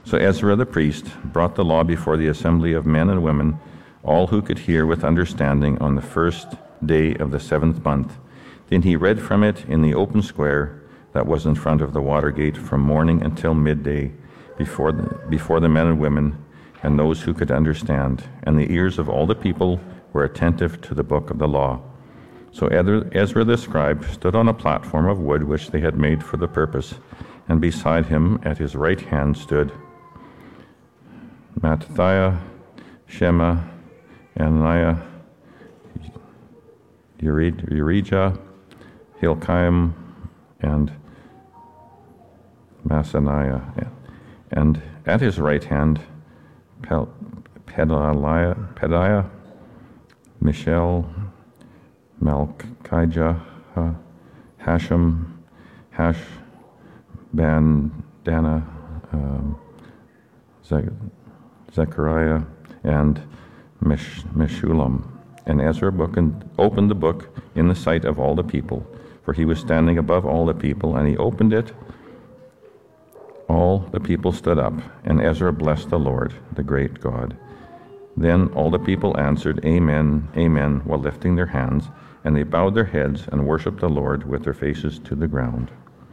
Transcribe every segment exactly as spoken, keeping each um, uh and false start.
So Ezra the priest brought the law before the assembly of men and women, all who could hear with understanding, on the first day of the seventh month. Then he read from it in the open square that was in front of the water gate from morning until midday, before the, before the men and women and those who could understand. And the ears of all the people were attentive to the book of the law. So Ezra the scribe stood on a platform of wood which they had made for the purpose, and beside him at his right hand stood Mattithiah, Shema, Ananiah, Urijah, Hilkiah, and Maaseiah. And at his right hand, Pedaiah, Pedaiah, Mishael, Malchijah, Hashem, Hashbandana, um, Zechariah, and Mesh, Meshullam. And Ezra opened the book in the sight of all the people, for he was standing above all the people, and he opened it. All the people stood up, and Ezra blessed the Lord, the great God. Then all the people answered, Amen, Amen, while lifting their hands, and they bowed their heads and worshipped the Lord with their faces to the ground.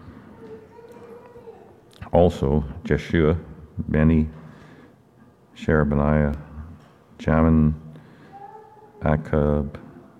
Also Jeshua, Beni, Sherebaniah, Jamin, Akab,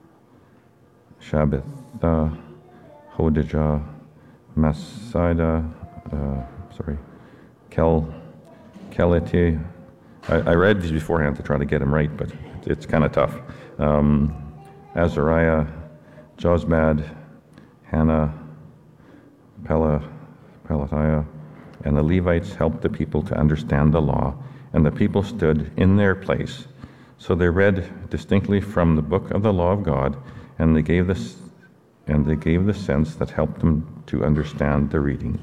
Shabbatha, Hodijah, Masida, uh, sorry, Kel, Keleti. I, I read these beforehand to try to get them right, but it's kind of tough. Um, Azariah, Jozbad, Hannah, Pela, Pelatiah, and the Levites helped the people to understand the law, and the people stood in their place. So they read distinctly from the book of the law of God, and they gave this, and they gave the sense that helped them to understand the reading.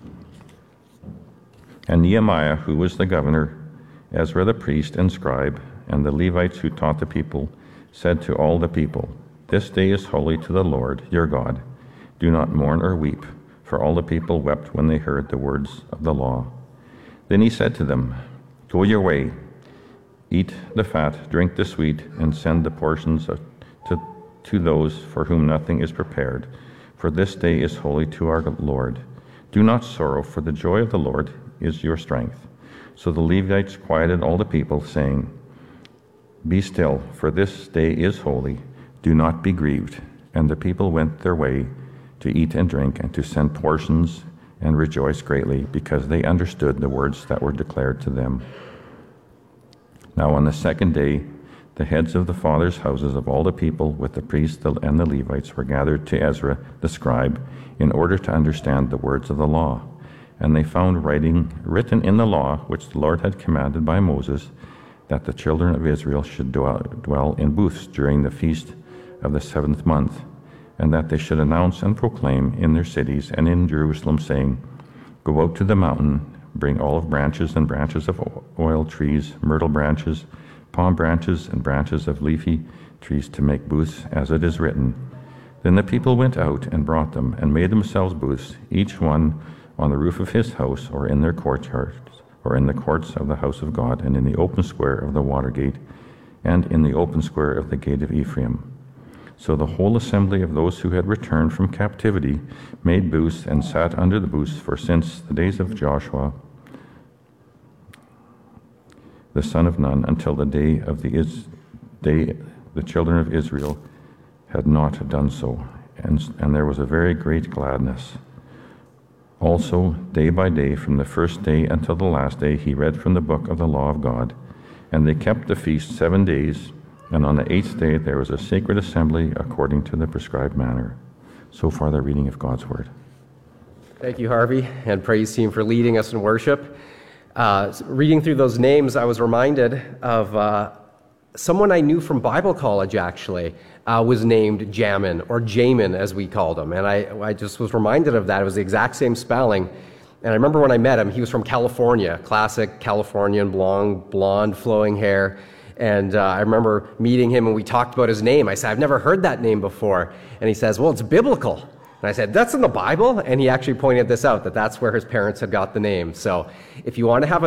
And Nehemiah, who was the governor, Ezra the priest and scribe, and the Levites who taught the people, said to all the people, This day is holy to the Lord your God. Do not mourn or weep, for all the people wept when they heard the words of the law. Then he said to them, Go your way, eat the fat, drink the sweet, and send the portions to, to those for whom nothing is prepared, for this day is holy to our Lord. Do not sorrow, for the joy of the Lord is your strength. So the Levites quieted all the people, saying, Be still, for this day is holy. Do not be grieved. And the people went their way to eat and drink and to send portions and rejoice greatly, because they understood the words that were declared to them. Now on the second day, the heads of the fathers' houses of all the people with the priests and the Levites were gathered to Ezra the scribe in order to understand the words of the law. And they found writing written in the law, which the Lord had commanded by Moses, that the children of Israel should dwell in booths during the feast of the seventh month, and that they should announce and proclaim in their cities and in Jerusalem, saying, Go out to the mountain, bring olive branches and branches of oil trees, myrtle branches, palm branches, and branches of leafy trees to make booths, as it is written. Then the people went out and brought them, and made themselves booths, each one on the roof of his house, or in their courtyards, or in the courts of the house of God, and in the open square of the water gate, and in the open square of the gate of Ephraim. So the whole assembly of those who had returned from captivity made booths and sat under the booths, for since the days of Joshua, the son of Nun, until the day of the is, day the children of Israel had not done so, and, and there was a very great gladness. Also, day by day, from the first day until the last day, he read from the book of the law of God. And they kept the feast seven days, and on the eighth day there was a sacred assembly according to the prescribed manner. So far, the reading of God's word. Thank you, Harvey, and praise team for leading us in worship. Uh, reading through those names, I was reminded of uh, someone I knew from Bible college, actually, uh, was named Jamin, or Jamin as we called him. And I, I just was reminded of that. It was the exact same spelling. And I remember when I met him, he was from California, classic Californian, blonde, blonde flowing hair. And uh, I remember meeting him and we talked about his name. I said, I've never heard that name before. And he says, well, it's biblical. And I said, that's in the Bible? And he actually pointed this out, that that's where his parents had got the name. So if you want to have a